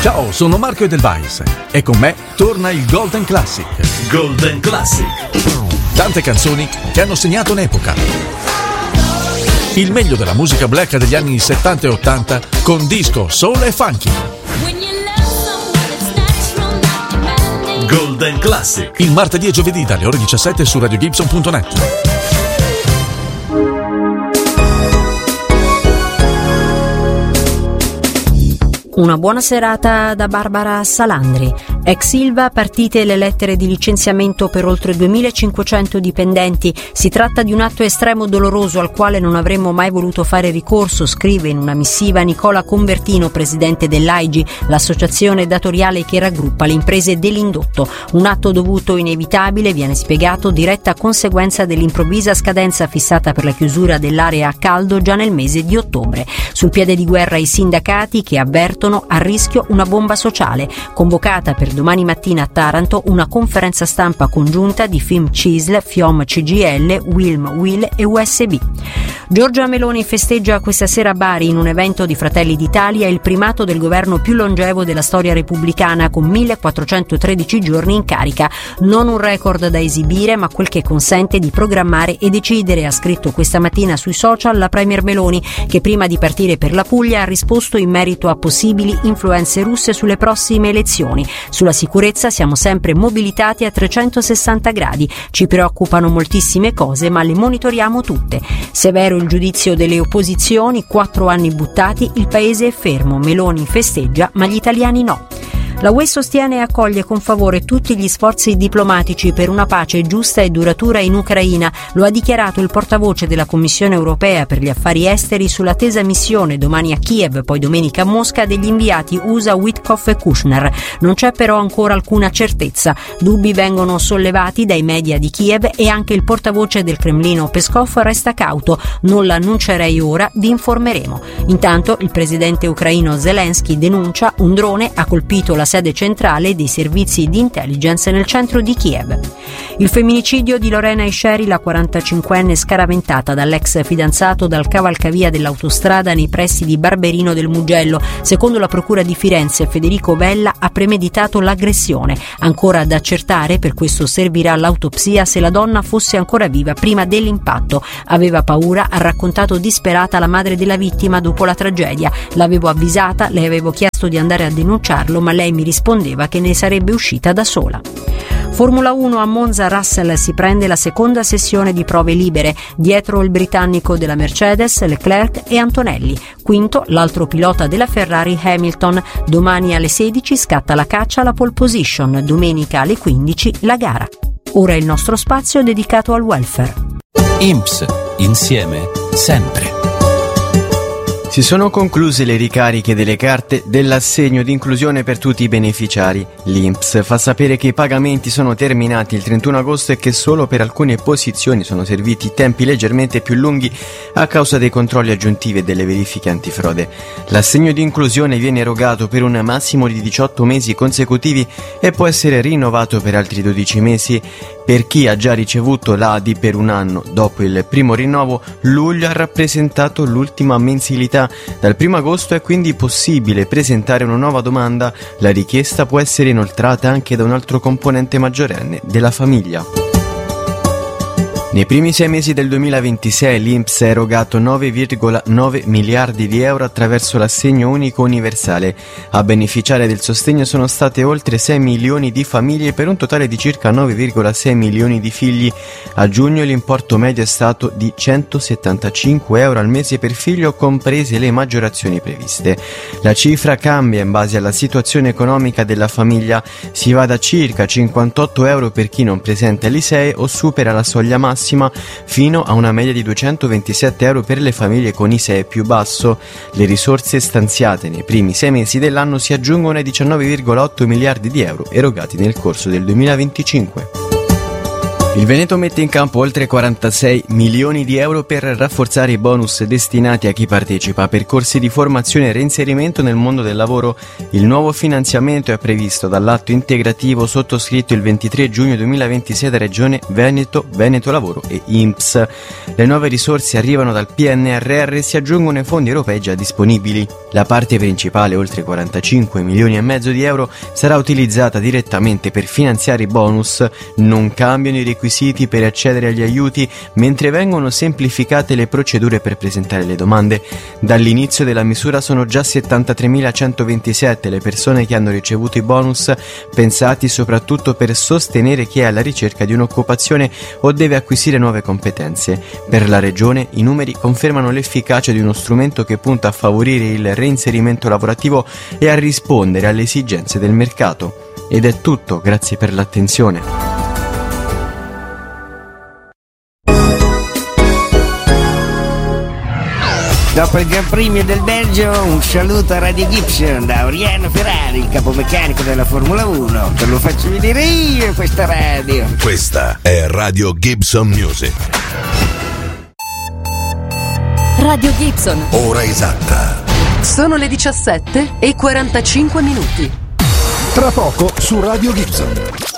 Ciao, sono Marco Edelweiss e con me torna il Golden Classic. Golden Classic. Tante canzoni che hanno segnato un'epoca. Il meglio della musica black degli anni 70 e 80 con disco, soul e funky. Golden Classic. Il martedì e giovedì dalle ore 17 su radiogibson.net. Una buona serata da Barbara Salandri. Ex Ilva, partite le lettere di licenziamento per oltre 2.500 dipendenti. Si tratta di un atto estremo doloroso al quale non avremmo mai voluto fare ricorso, scrive in una missiva Nicola Convertino, presidente dell'AIGI, l'associazione datoriale che raggruppa le imprese dell'indotto. Un atto dovuto inevitabile, viene spiegato, diretta conseguenza dell'improvvisa scadenza fissata per la chiusura dell'area a caldo già nel mese di ottobre. Sul piede di guerra i sindacati che avvertono a rischio una bomba sociale. Convocata per domani mattina a Taranto una conferenza stampa congiunta di Film CISL, FIOM CGIL, Wilm Will e USB. Giorgia Meloni festeggia questa sera a Bari in un evento di Fratelli d'Italia il primato del governo più longevo della storia repubblicana con 1413 giorni in carica. Non un record da esibire, ma quel che consente di programmare e decidere, ha scritto questa mattina sui social la premier Meloni, che prima di partire per la Puglia ha risposto in merito a possibili influenze russe sulle prossime elezioni. Sulla sicurezza siamo sempre mobilitati a 360 gradi. Ci preoccupano moltissime cose, ma le monitoriamo tutte. Severo il giudizio delle opposizioni, 4 anni buttati, il paese è fermo, Meloni festeggia, ma gli italiani no. La UE sostiene e accoglie con favore tutti gli sforzi diplomatici per una pace giusta e duratura in Ucraina. Lo ha dichiarato il portavoce della Commissione europea per gli affari esteri sull'attesa missione domani a Kiev, poi domenica a Mosca, degli inviati USA Witkoff e Kushner. Non c'è però ancora alcuna certezza. Dubbi vengono sollevati dai media di Kiev e anche il portavoce del Cremlino Peskov resta cauto. Non l'annuncerei ora, vi informeremo. Intanto il presidente ucraino Zelensky denuncia un drone ha colpito la sede centrale dei servizi di intelligence nel centro di Kiev. Il femminicidio di Lorena Esceri, la 45enne scaraventata dall'ex fidanzato dal cavalcavia dell'autostrada nei pressi di Barberino del Mugello. Secondo la procura di Firenze, Federico Vella ha premeditato l'aggressione. Ancora da accertare, per questo servirà l'autopsia, se la donna fosse ancora viva prima dell'impatto. Aveva paura, ha raccontato disperata la madre della vittima dopo la tragedia. L'avevo avvisata, le avevo chiesto di andare a denunciarlo, ma lei mi rispondeva che ne sarebbe uscita da sola. Formula 1 a Monza, Russell si prende la seconda sessione di prove libere. Dietro il britannico della Mercedes, Leclerc e Antonelli. Quinto, l'altro pilota della Ferrari, Hamilton. Domani alle 16 scatta la caccia alla pole position. Domenica alle 15 la gara. Ora il nostro spazio dedicato al welfare. INPS, insieme, sempre. Si sono concluse le ricariche delle carte dell'assegno di inclusione per tutti i beneficiari. L'INPS fa sapere che i pagamenti sono terminati il 31 agosto e che solo per alcune posizioni sono serviti tempi leggermente più lunghi a causa dei controlli aggiuntivi e delle verifiche antifrode. L'assegno di inclusione viene erogato per un massimo di 18 mesi consecutivi e può essere rinnovato per altri 12 mesi. Per chi ha già ricevuto l'ADI per un anno dopo il primo rinnovo, luglio ha rappresentato l'ultima mensilità. Dal 1 agosto è quindi possibile presentare una nuova domanda. La richiesta può essere inoltrata anche da un altro componente maggiorenne della famiglia. Nei primi 6 mesi del 2026 l'INPS ha erogato 9,9 miliardi di euro attraverso l'assegno unico universale. A beneficiare del sostegno sono state oltre 6 milioni di famiglie per un totale di circa 9,6 milioni di figli. A giugno l'importo medio è stato di 175 euro al mese per figlio, comprese le maggiorazioni previste. La cifra cambia in base alla situazione economica della famiglia. Si va da circa 58 euro per chi non presenta l'ISEE o supera la soglia massima, fino a una media di 227 euro per le famiglie con ISEE più basso. Le risorse stanziate nei primi 6 mesi dell'anno si aggiungono ai 19,8 miliardi di euro erogati nel corso del 2025. Il Veneto mette in campo oltre 46 milioni di euro per rafforzare i bonus destinati a chi partecipa a percorsi di formazione e reinserimento nel mondo del lavoro. Il nuovo finanziamento è previsto dall'atto integrativo sottoscritto il 23 giugno 2026 da Regione Veneto, Veneto Lavoro e INPS. Le nuove risorse arrivano dal PNRR e si aggiungono ai fondi europei già disponibili. La parte principale, oltre 45 milioni e mezzo di euro, sarà utilizzata direttamente per finanziare i bonus. Non cambiano i requisiti per accedere agli aiuti, mentre vengono semplificate le procedure per presentare le domande. Dall'inizio della misura sono già 73.127 le persone che hanno ricevuto i bonus, pensati soprattutto per sostenere chi è alla ricerca di un'occupazione o deve acquisire nuove competenze. Per la Regione i numeri confermano l'efficacia di uno strumento che punta a favorire il reinserimento lavorativo e a rispondere alle esigenze del mercato. Ed è tutto, grazie per l'attenzione. Dopo il Gran Premio del Belgio, un saluto a Radio Gibson da Oriano Ferrari, il capomeccanico della Formula 1. Te lo faccio vedere io questa radio. Questa è Radio Gibson Music. Radio Gibson. Ora esatta. Sono le 17:45. Tra poco su Radio Gibson.